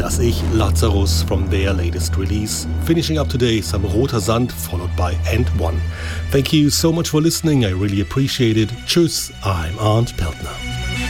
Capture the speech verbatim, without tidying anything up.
as ich, Lazarus, from their latest release. Finishing up today, some Roter Sand, followed by End One. Thank you so much for listening, I really appreciate it. Tschüss, I'm Arndt Peltner.